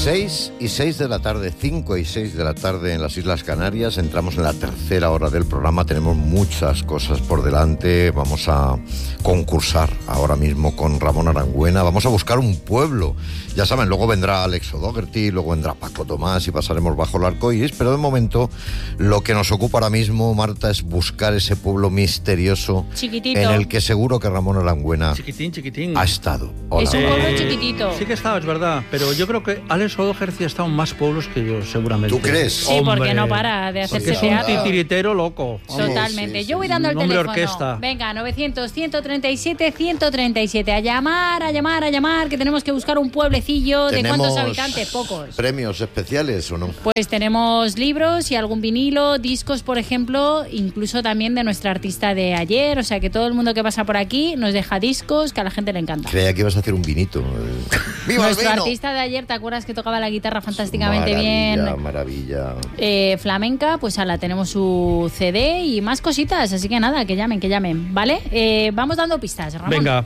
6 y 6 de la tarde, 5 y 6 de la tarde en las Islas Canarias. Entramos en la tercera hora del programa. Tenemos muchas cosas por delante. Vamos a concursar ahora mismo con Ramón Arangüena. Vamos a buscar un pueblo. Ya saben, luego vendrá Alex O'Doherty, luego vendrá Paco Tomás y pasaremos bajo el arco iris. Pero de momento lo que nos ocupa ahora mismo, Marta, es buscar ese pueblo misterioso chiquitito, en el que seguro que Ramón Arangüena chiquitín. ha estado. Hola. Es un pueblo chiquitito. Sí que he estado, es verdad. Pero yo creo que Alex O'Doherty ha estado en más pueblos que yo, seguramente. ¿Tú crees? Sí, porque no para de hacerse porque es teatro. un titiritero loco. Vamos. Totalmente. Sí, sí, Yo voy dando el nombre teléfono. orquesta. Venga, 900-137-137. A llamar, que tenemos que buscar un pueblecillo. ¿De cuántos habitantes? Pocos. ¿Premios especiales o no? Pues tenemos libros y algún vinilo, discos, por ejemplo, incluso también de nuestra artista de ayer. O sea, que todo el mundo que pasa por aquí nos deja discos que a la gente le encanta. Creía que ibas a hacer un vinito. ¡Viva Nuestro el vino! artista de ayer, ¿te acuerdas que tocaba la guitarra fantásticamente Maravilla. flamenca, pues ala, tenemos su CD y más cositas, así que nada, que llamen, ¿vale? Vamos dando pistas, Ramón. Venga,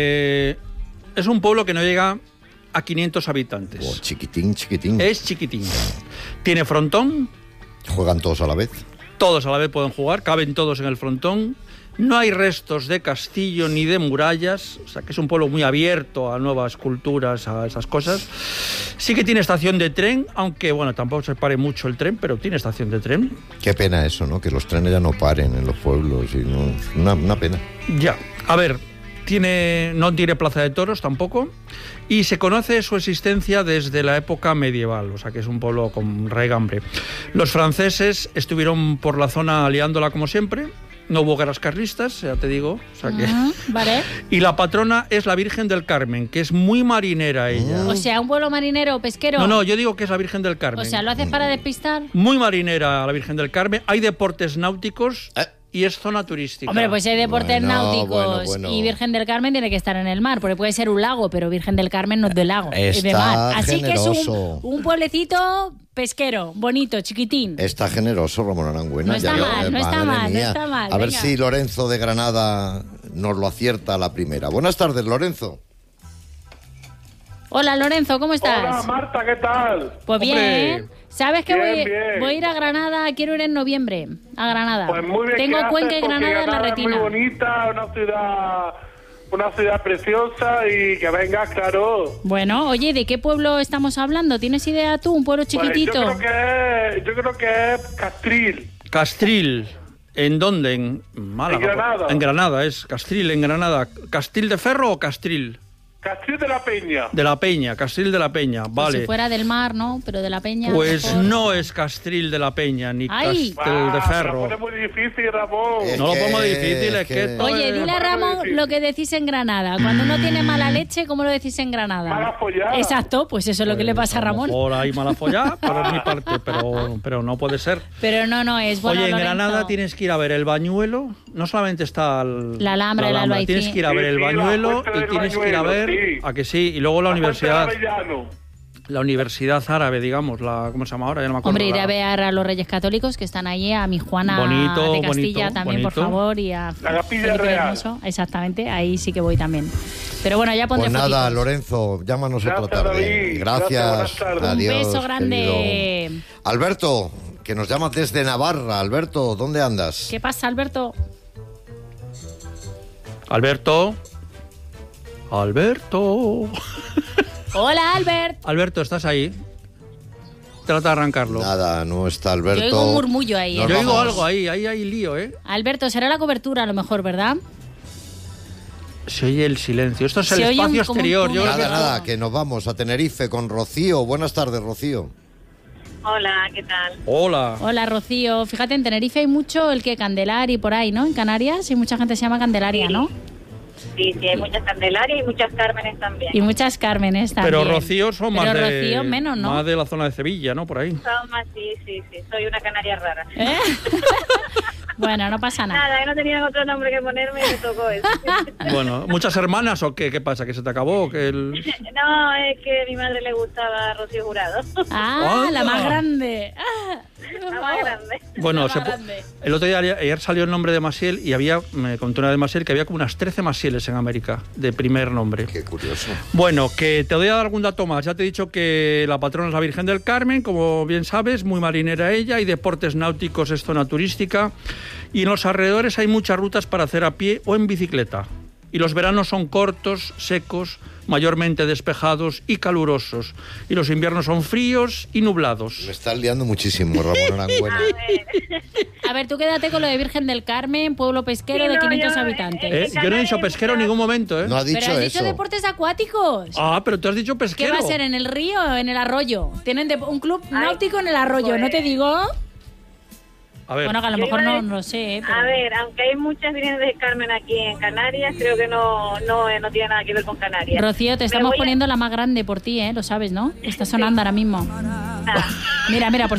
es un pueblo que no llega a 500 habitantes. Oh, chiquitín. Es chiquitín. Tiene frontón. ¿Juegan todos a la vez? Todos a la vez pueden jugar, caben todos en el frontón. No hay restos de castillo ni de murallas, o sea que es un pueblo muy abierto a nuevas culturas, a esas cosas. Sí que tiene estación de tren, aunque bueno, tampoco se pare mucho el tren, pero tiene estación de tren. Qué pena eso, ¿no? Que los trenes ya no paren en los pueblos. Y no, una pena. Ya, a ver, no tiene plaza de toros tampoco, y se conoce su existencia desde la época medieval, o sea que es un pueblo con raigambre. Los franceses estuvieron por la zona liándola como siempre. No hubo guerras carlistas, ya te digo. O sea que... Vale. Y la patrona es la Virgen del Carmen, que es muy marinera ella. O sea, un pueblo marinero, pesquero. No, yo digo que es la Virgen del Carmen. O sea, ¿lo haces para despistar? Muy marinera la Virgen del Carmen. Hay deportes náuticos y es zona turística. Hombre, pues hay deportes náuticos bueno. y Virgen del Carmen tiene que estar en el mar, porque puede ser un lago, pero Virgen del Carmen no es de lago, es de mar. Así generoso. que es un pueblecito pesquero, bonito, chiquitín. Está generoso Ramón Arangüena. No está mal. A ver venga. si Lorenzo de Granada nos lo acierta a la primera. Buenas tardes, Lorenzo. Hola, Lorenzo, ¿cómo estás? Hola, Marta, ¿qué tal? Pues bien. ¿Sabes que Bien. voy a ir a Granada? Quiero ir en noviembre a Granada. Pues muy bien. Tengo ¿qué Cuenca haces? y Porque Granada en la es retina. muy bonita, una ciudad preciosa y que vengas, claro. Bueno, oye, ¿de qué pueblo estamos hablando? ¿Tienes idea tú? ¿Un pueblo chiquitito? Pues yo creo que es Castril. Castril. ¿En dónde? En Málaga. En Granada. En Granada, es Castril, en Granada. ¿Castil de Ferro o Castril? Castril de la Peña. De la Peña, Castril de la Peña, Pues vale. si fuera del mar, ¿no? Pero de la Peña. Pues mejor. no es Castril de la Peña, ni Ay. Castel de Ferro. Lo pone muy difícil, Ramón. No lo pongo difícil, es es que... que- esto Oye, es- dile a Ramón lo que decís en Granada. Cuando uno tiene mala leche, ¿cómo lo decís en Granada? Mala follada. Exacto, pues eso es lo que le pasa a Ramón. Por ahí mala follada, por mi parte, pero no puede ser. Pero no, es bueno. Oye, en Lorenzo. Granada tienes que ir a ver el Bañuelo. No solamente está La Alhambra, el Albaicín. tienes que ir a ver el Sí, la Bañuelo Puerta y del tienes que ir a Bañuelo, ver, sí. a que sí, y luego la universidad, La Universidad Árabe, digamos, ¿cómo se llama ahora? Ya no me acuerdo. Hombre, iré a ver a los Reyes Católicos que están allí, a mi Juana Bonito, de Castilla bonito, también, por bonito. favor, y a La Capilla Felipe Real. Hermoso. Exactamente, ahí sí que voy también. Pero bueno, ya pondré Pues nada, fotitos. Lorenzo, llámanos otra Gracias, tarde. David. Gracias. Gracias, buenas tardes. Adiós, Un beso grande. querido. Alberto, que nos llama desde Navarra. Alberto, ¿dónde andas? ¿Qué pasa, Alberto? Alberto. Hola, Albert. Alberto, ¿estás ahí? Trata de arrancarlo. Nada, no está Alberto. Yo oigo un murmullo ahí. Nos Yo oigo vamos. algo ahí hay lío, ¿eh? Alberto, será la cobertura a lo mejor, ¿verdad? Se oye el silencio. Esto es Se el oye espacio como un exterior. túnel. Yo creo que- Nada, que nos vamos a Tenerife con Rocío. Buenas tardes, Rocío. Hola, ¿qué tal? Hola. Hola, Rocío. Fíjate, en Tenerife hay mucho el que Candelari por ahí, ¿no? En Canarias hay mucha gente que se llama Candelaria, Sí. ¿no? Sí, hay muchas Candelarias y muchas Cármenes también. Y muchas Cármenes también. Pero Rocío son más Pero de... Rocío menos, ¿no? Más de la zona de Sevilla, ¿no? Por ahí. Son más, sí, soy una canaria rara. ¿Eh? Bueno, no pasa nada. Nada, que no tenían otro nombre que ponerme y me tocó eso. Bueno, ¿muchas hermanas o qué? ¿Qué pasa? ¿Que se te acabó? ¿Que el... No, es que a mi madre le gustaba Rocío Jurado. Ah, ¡Anda! la más grande. La más grande. Bueno, La más grande. el otro día, ayer salió el nombre de Maciel y me contó una vez Maciel que había como unas 13 Macieles en América, de primer nombre. Qué curioso. Bueno, que te voy a dar algún dato más. Ya te he dicho que la patrona es la Virgen del Carmen, como bien sabes, muy marinera ella, y deportes náuticos es zona turística. Y en los alrededores hay muchas rutas para hacer a pie o en bicicleta. Y los veranos son cortos, secos, mayormente despejados y calurosos. Y los inviernos son fríos y nublados. Me estás liando muchísimo, Ramón Arangüena. A ver, tú quédate con lo de Virgen del Carmen, pueblo pesquero Sí, de no, 500 yo- habitantes. Yo no he dicho pesquero en ningún momento, ¿eh? No ha dicho Pero has dicho eso. deportes acuáticos. Ah, pero tú has dicho ¿Qué pesquero. va a ser, en el río o en el arroyo? Tienen un club náutico en el arroyo, pues- ¿no te digo? A ver, Bueno, que a lo Yo mejor iba a no lo sé, ¿eh? A ver, aunque hay muchas Virgenes del Carmen aquí en Canarias, creo que no tiene nada que ver con Canarias. Rocío, te Me estamos voy a- poniendo la más grande por ti, ¿eh? Lo sabes, ¿no? Está sonando ahora mismo. Mira, por